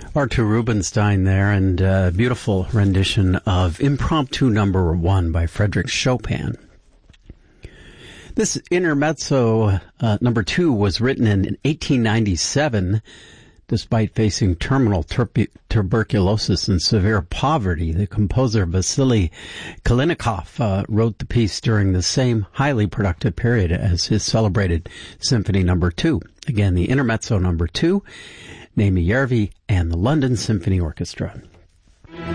Artur Rubinstein there, and a beautiful rendition of Impromptu Number 1 by Frédéric Chopin. This intermezzo number 2 was written in 1897. Despite facing terminal tuberculosis and severe poverty, the composer Vasily Kalinikov wrote the piece during the same highly productive period as his celebrated Symphony Number 2. Again, the intermezzo number 2, Némi Järvi and the London Symphony Orchestra.